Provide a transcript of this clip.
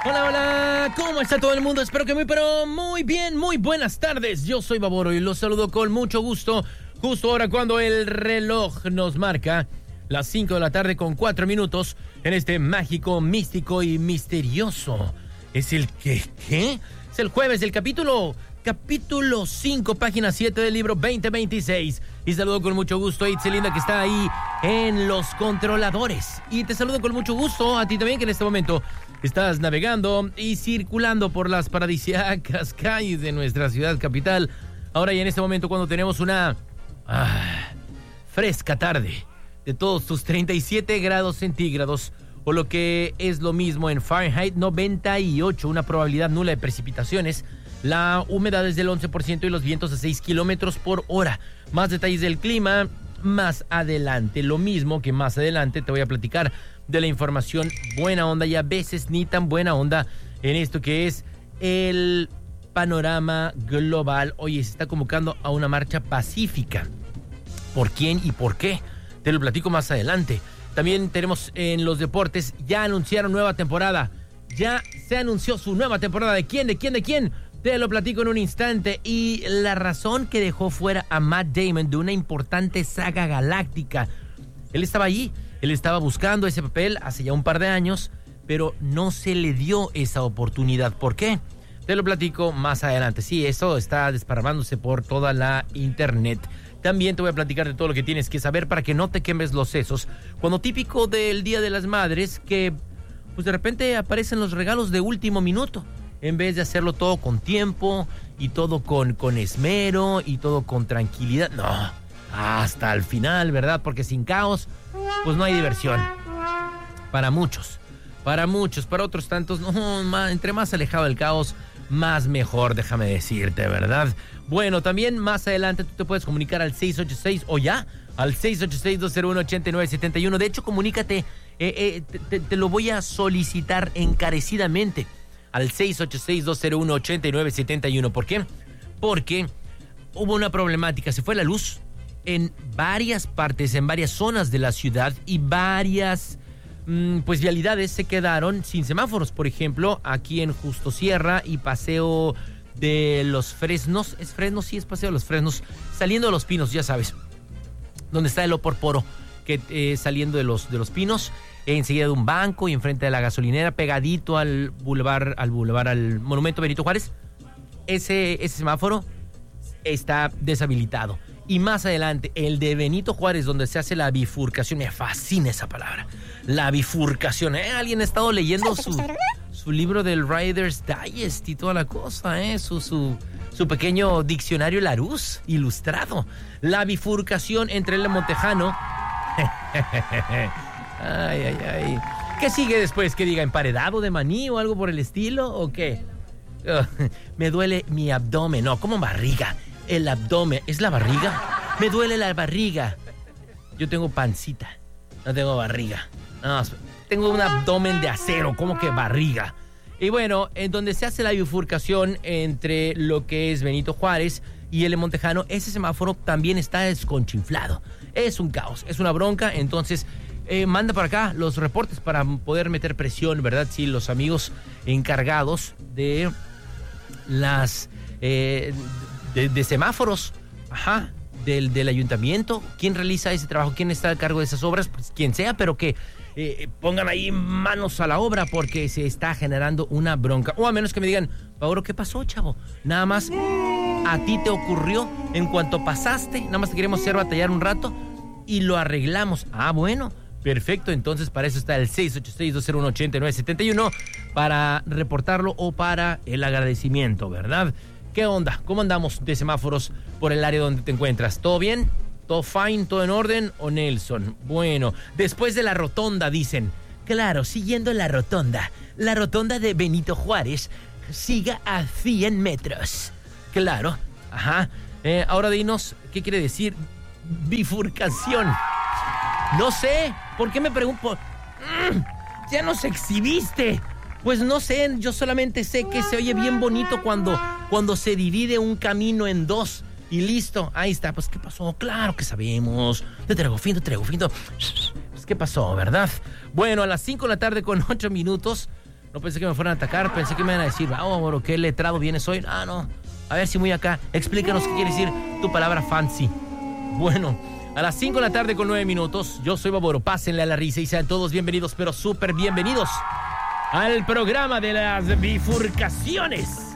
Hola, hola, ¿cómo está todo el mundo? Espero que muy bien, muy buenas tardes. Yo soy Baboro y los saludo con mucho gusto, justo ahora cuando el reloj nos marca las 5 de la tarde con 4 minutos en este mágico, místico y misterioso. Es el ¿qué? Es el jueves del capítulo 5, página 7 del libro 2026. Y saludo con mucho gusto a Itzelinda, que está ahí en los controladores. Y te saludo con mucho gusto a ti también, que en este momento estás navegando y circulando por las paradisíacas calles de nuestra ciudad capital. Ahora y en este momento, cuando tenemos una fresca tarde de todos tus 37 grados centígrados, o lo que es lo mismo en Fahrenheit, 98, una probabilidad nula de precipitaciones. La humedad es del 11% y los vientos a 6 kilómetros por hora. Más detalles del clima más adelante. Lo mismo que más adelante te voy a platicar de la información buena onda y a veces ni tan buena onda en esto que es el panorama global. Oye, se está convocando a una marcha pacífica. ¿Por quién y por qué? Te lo platico más adelante. También tenemos en los deportes, ya anunciaron nueva temporada. Ya se anunció su nueva temporada. ¿De quién? Te lo platico en un instante. Y la razón que dejó fuera a Matt Damon de una importante saga galáctica. Él estaba allí, él estaba buscando ese papel hace ya un par de años, pero no se le dio esa oportunidad. ¿Por qué? Te lo platico más adelante. Sí, eso está desparramándose por toda la internet. También te voy a platicar de todo lo que tienes que saber para que no te quemes los sesos. Cuando típico del Día de las Madres, que pues de repente aparecen los regalos de último minuto. En vez de hacerlo todo con tiempo y todo con esmero y todo con tranquilidad. No, hasta el final, ¿verdad? Porque sin caos, pues no hay diversión. Para muchos. Para otros tantos, no, entre más alejado del caos, más mejor, déjame decirte, ¿verdad? Bueno, también más adelante tú te puedes comunicar al 686 o ya, al 686-201-8971. De hecho, comunícate, te lo voy a solicitar encarecidamente al 686-201-8971. ¿Por qué? Porque hubo una problemática, se fue la luz en varias partes, en varias zonas de la ciudad y varias pues vialidades se quedaron sin semáforos. Por ejemplo, aquí en Justo Sierra y Paseo de los Fresnos. ¿Es Fresnos? Sí, es Paseo de los Fresnos. Saliendo de Los Pinos, ya sabes. Donde está el Oporporo, que saliendo de los Pinos, enseguida de un banco y enfrente de la gasolinera, pegadito al Monumento Benito Juárez. Ese semáforo está deshabilitado. Y más adelante, el de Benito Juárez, donde se hace la bifurcación. Me fascina esa palabra. La bifurcación. Alguien ha estado leyendo su libro del Rider's Digest y toda la cosa, su pequeño diccionario Larousse ilustrado. La bifurcación entre el Montejano. Ay. ¿Qué sigue después? ¿Que diga emparedado de maní o algo por el estilo? ¿O qué? Me duele mi abdomen. No, como barriga. El abdomen. ¿Es la barriga? Me duele la barriga. Yo tengo pancita. No tengo barriga. No, tengo un abdomen de acero. ¿Cómo que barriga? Y bueno, en donde se hace la bifurcación entre lo que es Benito Juárez y el Montejano, ese semáforo también está desconchinflado. Es un caos, es una bronca. Entonces, manda para acá los reportes para poder meter presión, ¿verdad? Sí, los amigos encargados de las de semáforos, del ayuntamiento. ¿Quién realiza ese trabajo? ¿Quién está a cargo de esas obras? Pues quien sea, pero que pongan ahí manos a la obra porque se está generando una bronca. O a menos que me digan, Pablo, ¿qué pasó, chavo? Nada más a ti te ocurrió en cuanto pasaste, nada más te queremos hacer batallar un rato y lo arreglamos. Bueno, perfecto. Entonces para eso está el 686-201-8971 para reportarlo o para el agradecimiento, ¿verdad? ¿Qué onda? ¿Cómo andamos de semáforos por el área donde te encuentras? ¿Todo bien? ¿Todo fine? ¿Todo en orden? ¿O Nelson? Bueno, después de la rotonda dicen, claro, siguiendo la rotonda de Benito Juárez, siga a 100 metros. Claro, ahora dinos, ¿qué quiere decir bifurcación? No sé, ¿por qué me pregunto? Ya nos exhibiste. Pues no sé, yo solamente sé que se oye bien bonito cuando se divide un camino en dos. Y listo, ahí está. Pues, ¿qué pasó? Claro que sabemos. Te traigo finto. Pues, ¿qué pasó, verdad? Bueno, a las 5 de la tarde con 8 minutos, No pensé que me fueran a atacar, pensé que me iban a decir, vamos, bro, qué letrado vienes hoy. Ah, no. A ver si muy acá. Explícanos qué quiere decir tu palabra fancy. Bueno, a las 5 de la tarde con 9 minutos, yo soy Baboro. Pásenle a la risa y sean todos bienvenidos, pero súper bienvenidos al programa de las bifurcaciones.